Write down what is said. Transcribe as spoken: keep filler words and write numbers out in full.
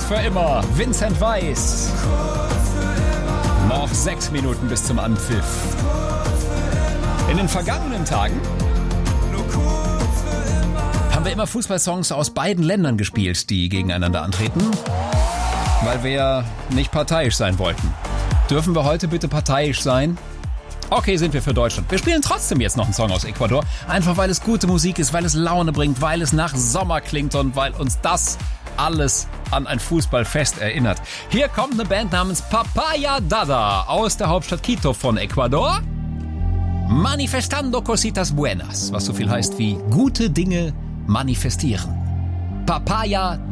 Kurz für immer, Vincent Weiss. Noch sechs Minuten bis zum Anpfiff. In den vergangenen Tagen haben wir immer Fußballsongs aus beiden Ländern gespielt, die gegeneinander antreten, weil wir ja nicht parteiisch sein wollten. Dürfen wir heute bitte parteiisch sein? Okay, sind wir für Deutschland. Wir spielen trotzdem jetzt noch einen Song aus Ecuador, einfach weil es gute Musik ist, weil es Laune bringt, weil es nach Sommer klingt und weil uns das alles an ein Fußballfest erinnert. Hier kommt eine Band namens Papaya Dada aus der Hauptstadt Quito von Ecuador. Manifestando cositas buenas, was so viel heißt wie gute Dinge manifestieren. Papaya